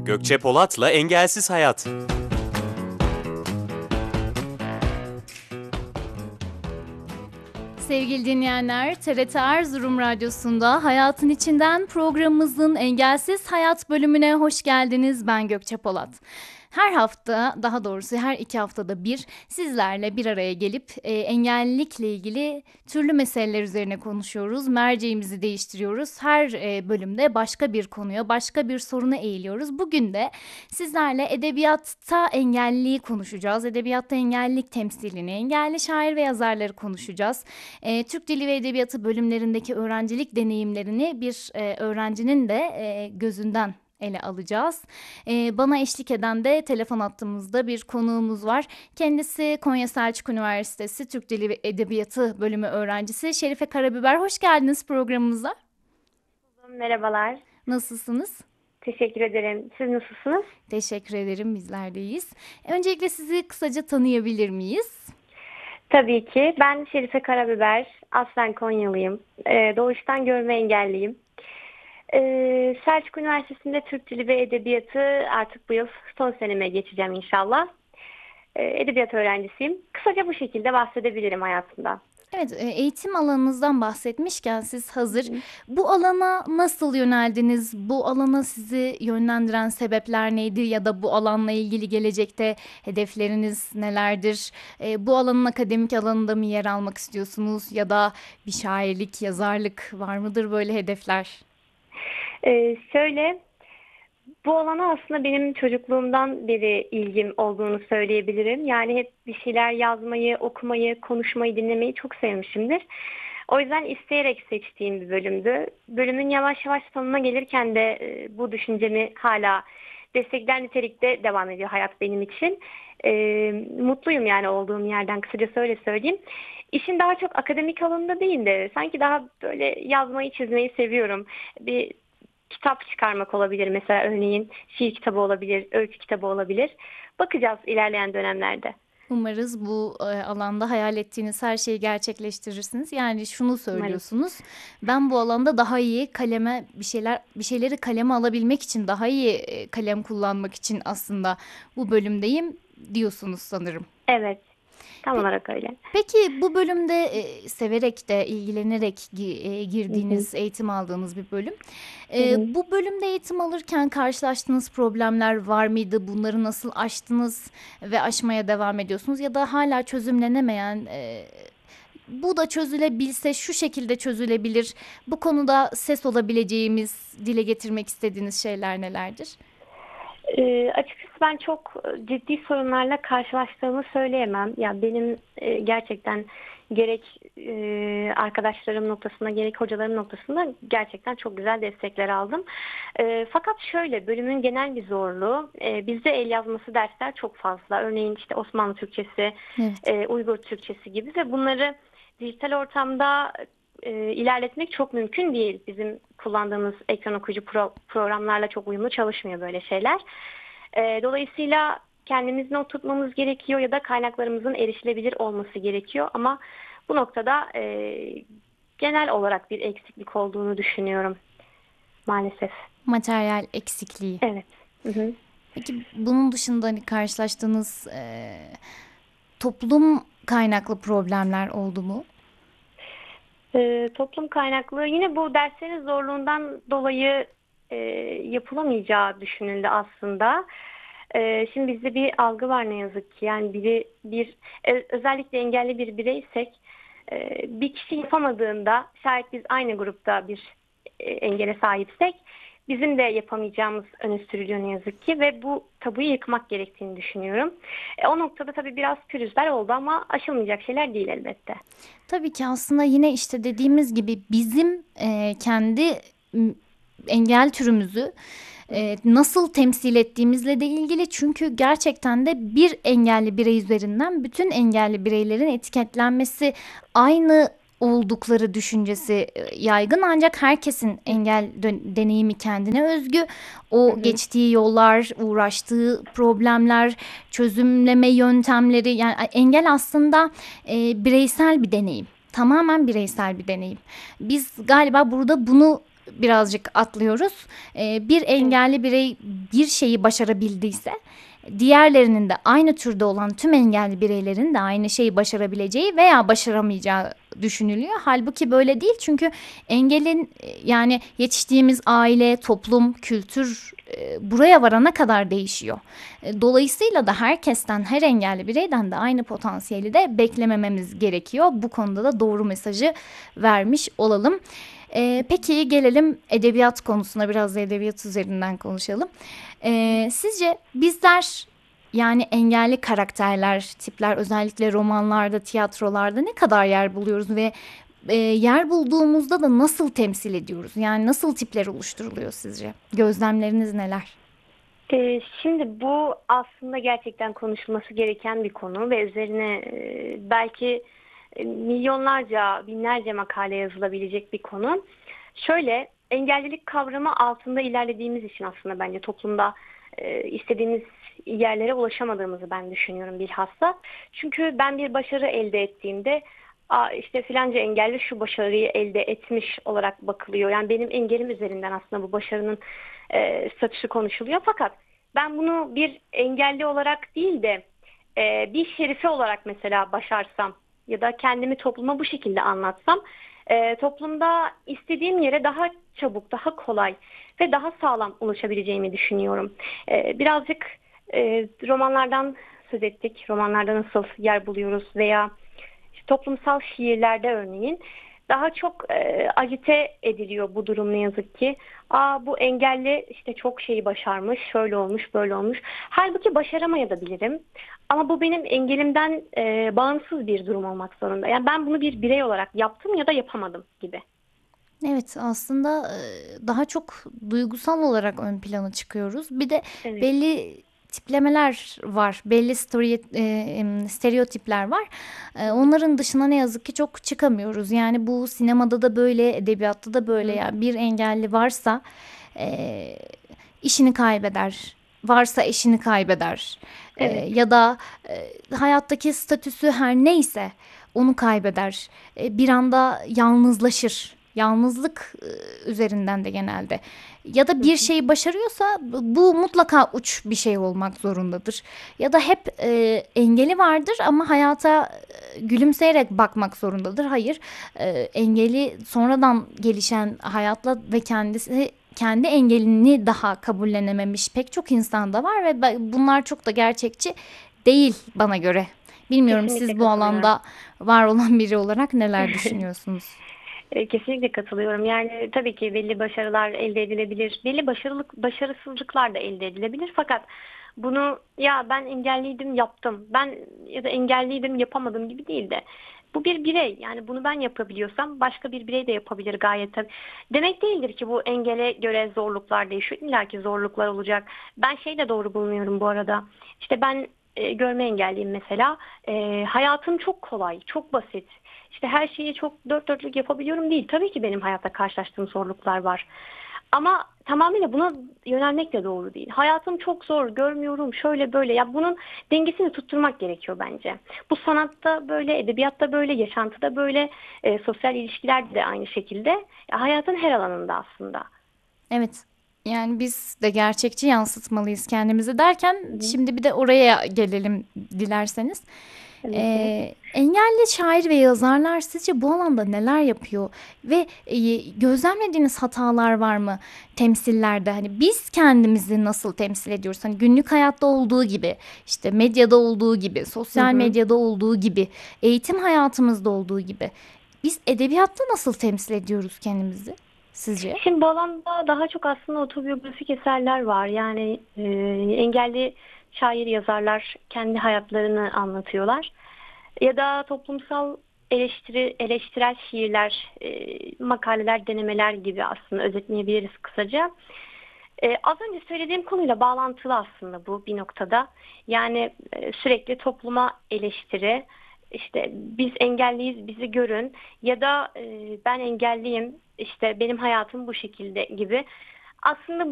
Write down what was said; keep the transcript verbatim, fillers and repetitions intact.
Gökçe Polat'la Engelsiz Hayat. Sevgili dinleyenler, T R T Erzurum Radyosu'nda Hayatın İçinden programımızın Engelsiz Hayat bölümüne hoş geldiniz. Ben Gökçe Polat. Her hafta, daha doğrusu her iki haftada bir sizlerle bir araya gelip e, engellilikle ilgili türlü meseleler üzerine konuşuyoruz. Merceğimizi değiştiriyoruz. Her e, bölümde başka bir konuya, başka bir soruna eğiliyoruz. Bugün de sizlerle edebiyatta engelliliği konuşacağız. Edebiyatta engellilik temsilini, engelli şair ve yazarları konuşacağız. E, Türk Dili ve Edebiyatı bölümlerindeki öğrencilik deneyimlerini bir e, öğrencinin de e, gözünden ele alacağız. Ee, bana eşlik eden de telefon hattımızda bir konuğumuz var. Kendisi Konya Selçuk Üniversitesi Türk Dili ve Edebiyatı bölümü öğrencisi Şerife Karabiber. Hoş geldiniz programımıza. Merhabalar. Nasılsınız? Teşekkür ederim. Siz nasılsınız? Teşekkür ederim. Bizler de iyiyiz. Öncelikle sizi kısaca tanıyabilir miyiz? Tabii ki. Ben Şerife Karabiber. Aslen Konyalıyım. Ee, doğuştan görme engelliyim. Ee, Selçuk Üniversitesi'nde Türk Dili ve Edebiyatı artık bu yıl son seneme geçeceğim inşallah. Ee, edebiyat öğrencisiyim. Kısaca bu şekilde bahsedebilirim hayatımdan. Evet, eğitim alanınızdan bahsetmişken siz hazır. Bu alana nasıl yöneldiniz? Bu alana sizi yönlendiren sebepler neydi? Ya da bu alanla ilgili gelecekte hedefleriniz nelerdir? E, bu alanın akademik alanında mı yer almak istiyorsunuz? Ya da bir şairlik, yazarlık var mıdır böyle hedefler? Ee, şöyle, bu alana aslında benim çocukluğumdan beri ilgim olduğunu söyleyebilirim. Yani hep bir şeyler yazmayı, okumayı, konuşmayı, dinlemeyi çok sevmişimdir. O yüzden isteyerek seçtiğim bir bölümdü. Bölümün yavaş yavaş sonuna gelirken de e, bu düşüncemi hala destekler nitelikte devam ediyor hayat benim için. E, mutluyum yani olduğum yerden, kısacası öyle söyleyeyim. İşin daha çok akademik alanında değil de sanki daha böyle yazmayı, çizmeyi seviyorum. Bir kitap çıkarmak olabilir mesela, örneğin şiir kitabı olabilir, öykü kitabı olabilir. Bakacağız ilerleyen dönemlerde. Umarız bu e, alanda hayal ettiğiniz her şeyi gerçekleştirirsiniz. Yani şunu söylüyorsunuz. Ben bu alanda daha iyi kaleme bir şeyler bir şeyleri kaleme alabilmek için, daha iyi e, kalem kullanmak için aslında bu bölümdeyim diyorsunuz sanırım. Evet. Tam olarak öyle. Peki bu bölümde e, severek de ilgilenerek e, girdiğiniz, hı hı. eğitim aldığınız bir bölüm. E, hı hı. Bu bölümde eğitim alırken karşılaştığınız problemler var mıydı? Bunları nasıl aştınız ve aşmaya devam ediyorsunuz? Ya da hala çözümlenemeyen, e, bu da çözülebilse şu şekilde çözülebilir, bu konuda ses olabileceğimiz, dile getirmek istediğiniz şeyler nelerdir? E, açıkçası ben çok ciddi sorunlarla karşılaştığımı söyleyemem. Ya benim e, gerçekten gerek e, arkadaşlarım noktasında gerek hocalarım noktasında gerçekten çok güzel destekler aldım. E, fakat şöyle, bölümün genel bir zorluğu, e, bizde el yazması dersler çok fazla. Örneğin işte Osmanlı Türkçesi, evet. e, Uygur Türkçesi gibi ve bunları dijital ortamda e, ilerletmek çok mümkün değil. Bizim kullandığımız ekran okuyucu pro, programlarla çok uyumlu çalışmıyor böyle şeyler. E, dolayısıyla kendimiz not tutmamız gerekiyor ya da kaynaklarımızın erişilebilir olması gerekiyor. Ama bu noktada e, genel olarak bir eksiklik olduğunu düşünüyorum maalesef. Materyal eksikliği. Evet. Hı hı. Peki bunun dışında hani karşılaştığınız e, toplum kaynaklı problemler oldu mu? E, toplum kaynaklı yine bu derslerin zorluğundan dolayı e, yapılamayacağı düşünüldü aslında. E, şimdi bizde bir algı var ne yazık ki. Yani biri bir özellikle engelli bir bireysek e, bir kişi yapamadığında, şayet biz aynı grupta bir e, engele sahipsek bizim de yapamayacağımız öne sürülüyor ne yazık ki ve bu tabuyu yıkmak gerektiğini düşünüyorum. E, o noktada tabii biraz pürüzler oldu ama aşılmayacak şeyler değil elbette. Tabii ki aslında yine işte dediğimiz gibi bizim e, kendi engel türümüzü e, nasıl temsil ettiğimizle de ilgili, çünkü gerçekten de bir engelli birey üzerinden bütün engelli bireylerin etiketlenmesi, aynı oldukları düşüncesi yaygın, ancak herkesin engel dön- deneyimi kendine özgü. O hı hı. geçtiği yollar, uğraştığı problemler, çözümleme yöntemleri, yani engel aslında e, bireysel bir deneyim. Tamamen bireysel bir deneyim. Biz galiba burada bunu birazcık atlıyoruz. E, bir engelli birey bir şeyi başarabildiyse diğerlerinin de aynı türde olan tüm engelli bireylerin de aynı şeyi başarabileceği veya başaramayacağı düşünülüyor. Halbuki böyle değil, çünkü engelin yani yetiştiğimiz aile, toplum, kültür e, buraya varana kadar değişiyor. E, dolayısıyla da herkesten, her engelli bireyden de aynı potansiyeli de beklemememiz gerekiyor. Bu konuda da doğru mesajı vermiş olalım. E, peki gelelim edebiyat konusuna, biraz da edebiyat üzerinden konuşalım. E, sizce bizler, yani engelli karakterler, tipler özellikle romanlarda, tiyatrolarda ne kadar yer buluyoruz ve e, yer bulduğumuzda da nasıl temsil ediyoruz? Yani nasıl tipler oluşturuluyor sizce? Gözlemleriniz neler? Ee, şimdi bu aslında gerçekten konuşulması gereken bir konu ve üzerine e, belki e, milyonlarca, binlerce makale yazılabilecek bir konu. Şöyle, engellilik kavramı altında ilerlediğimiz için aslında bence toplumda e, istediğimiz yerlere ulaşamadığımızı ben düşünüyorum bilhassa. Çünkü ben bir başarı elde ettiğimde, Aa, işte filanca engelli şu başarıyı elde etmiş olarak bakılıyor. Yani benim engelim üzerinden aslında bu başarının e, statüsü konuşuluyor. Fakat ben bunu bir engelli olarak değil de e, bir şerife olarak mesela başarsam ya da kendimi topluma bu şekilde anlatsam, e, toplumda istediğim yere daha çabuk, daha kolay ve daha sağlam ulaşabileceğimi düşünüyorum. E, birazcık e, romanlardan söz ettik. Romanlarda nasıl yer buluyoruz veya toplumsal şiirlerde örneğin daha çok e, agite ediliyor bu durum ne yazık ki. Aa, bu engelli işte çok şeyi başarmış, şöyle olmuş, böyle olmuş. Halbuki başaramayabilirim. Ama bu benim engelimden e, bağımsız bir durum olmak zorunda. Yani ben bunu bir birey olarak yaptım ya da yapamadım gibi. Evet, aslında e, daha çok duygusal olarak ön plana çıkıyoruz. Bir de Evet. belli tiplemeler var, belli story, e, em, stereotipler var. E, Hı onların dışına ne yazık ki çok çıkamıyoruz. Yani bu sinemada da böyle, edebiyatta da böyle. hı. Yani bir engelli varsa e, işini kaybeder, varsa eşini kaybeder. E, Evet. ya da e, hayattaki statüsü her neyse onu kaybeder. E, bir anda yalnızlaşır. Yalnızlık e, üzerinden de genelde. Ya da Hı bir hı. şeyi başarıyorsa bu mutlaka uç bir şey olmak zorundadır. Ya da hep e, engeli vardır ama hayata e, gülümseyerek bakmak zorundadır. Hayır, e, engeli sonradan gelişen hayatla ve kendisi kendi engelini daha kabullenememiş pek çok insan da var ve ben- bunlar çok da gerçekçi değil bana göre. Bilmiyorum, Kesinlikle siz bu katılıyorum. alanda var olan biri olarak neler düşünüyorsunuz? E, Kesinlikle katılıyorum. Yani tabii ki belli başarılar elde edilebilir. Belli başarılık, başarısızlıklar da elde edilebilir. Fakat bunu ya ben engelliydim yaptım, ben ya da engelliydim yapamadım gibi değil de bu bir birey. Yani bunu ben yapabiliyorsam başka bir birey de yapabilir gayet tabii. Demek değildir ki bu engele göre zorluklar değişiyor. İlla ki zorluklar olacak. Ben şey de doğru bulmuyorum bu arada. İşte ben e, görme engelliyim mesela. E, hayatım çok kolay, çok basit. İşte her şeyi çok dört dörtlük yapabiliyorum değil. Tabii ki benim hayatta karşılaştığım zorluklar var. Ama tamamıyla buna yönelmek de doğru değil. Hayatım çok zor, görmüyorum, şöyle böyle. Ya bunun dengesini tutturmak gerekiyor bence. Bu sanatta böyle, edebiyatta böyle, yaşantıda böyle, e, sosyal ilişkilerde de aynı şekilde. Ya hayatın her alanında aslında. Evet. Yani biz de gerçekçi yansıtmalıyız kendimizi derken Hı hı. şimdi bir de oraya gelelim dilerseniz. Tabii ki. Ee, engelli şair ve yazarlar sizce bu alanda neler yapıyor ve e, gözlemlediğiniz hatalar var mı temsillerde? Hani biz kendimizi nasıl temsil ediyoruz? Hani günlük hayatta olduğu gibi, işte medyada olduğu gibi, Hı sosyal hı. medyada olduğu gibi, eğitim hayatımızda olduğu gibi. Biz edebiyatta nasıl temsil ediyoruz kendimizi sizce? Şimdi bu alanda daha çok aslında otobiyografik eserler var. Yani e, engelli şair yazarlar kendi hayatlarını anlatıyorlar. Ya da toplumsal eleştiri, eleştirel şiirler, e, makaleler, denemeler gibi aslında özetleyebiliriz kısaca. E, az önce söylediğim konuyla bağlantılı aslında bu bir noktada. Yani e, sürekli topluma eleştiri, işte biz engelliyiz, bizi görün ya da e, ben engelliyim, işte benim hayatım bu şekilde gibi. Aslında